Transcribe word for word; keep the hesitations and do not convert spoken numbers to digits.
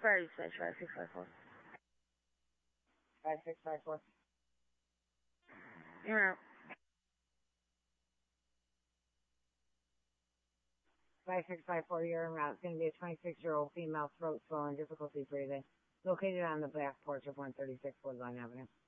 Where are you, Space? five six five four. five six five four. You're out. five six five four, you're en route. It's going to be a twenty-six-year-old female, throat swollen, difficulty breathing. Located on the back porch of one thirty-six Woodline Avenue.